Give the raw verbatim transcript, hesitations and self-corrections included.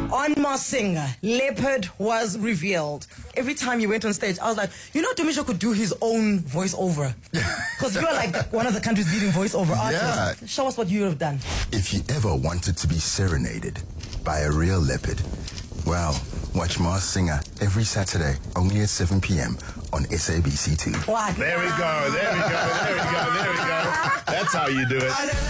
On Masked Singer, Leopard was revealed. Every time you went on stage, I was like, you know, Dumisho could do his own voiceover. Because you are like the, one of the country's leading voiceover artists. Yeah. Show us what you have done. If you ever wanted to be serenaded by a real leopard, well, watch Masked Singer every Saturday, only at seven p.m. on S A B C two. What? There we go, there we go, there we go, there we go. That's how you do it.